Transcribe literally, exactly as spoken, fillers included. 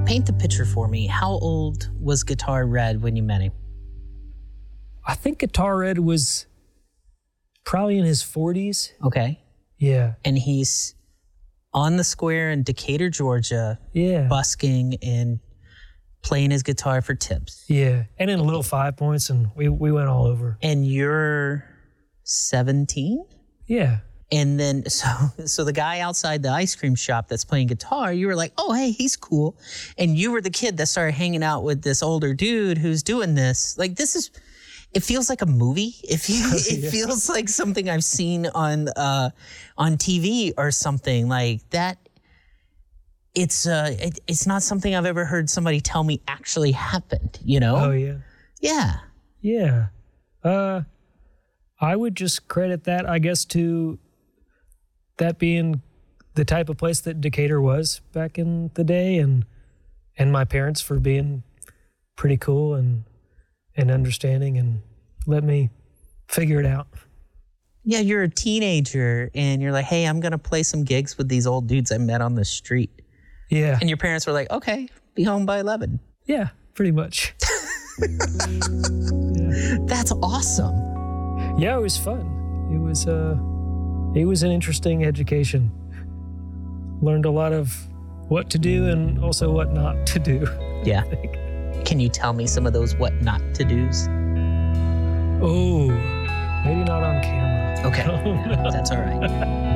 paint the picture for me. How old was Guitar Red when you met him? I think Guitar Red was probably in his forties. Okay. Yeah. And he's on the square in Decatur, Georgia, yeah. busking and playing his guitar for tips. Yeah. And in Little Five Points, and we, we went all over. And you're seventeen? Yeah. And then, so so the guy outside the ice cream shop that's playing guitar, you were like, oh, hey, he's cool. And you were the kid that started hanging out with this older dude who's doing this. Like, this is, it feels like a movie. It, feels, it yeah. feels like something I've seen on uh, on T V or something like that. It's uh, it, it's not something I've ever heard somebody tell me actually happened, you know? Oh, yeah. Yeah. Yeah. Uh, I would just credit that, I guess, to that being the type of place that Decatur was back in the day, and and my parents for being pretty cool and and understanding and let me figure it out. Yeah, you're a teenager and you're like, hey, I'm going to play some gigs with these old dudes I met on the street. Yeah. And your parents were like, okay, be home by eleven. Yeah, pretty much. yeah. That's awesome. Yeah, it was fun. It was uh It was an interesting education. Learned a lot of what to do and also what not to do. Yeah. Can you tell me some of those what not to do's? Oh, maybe not on camera. Okay. That's all right.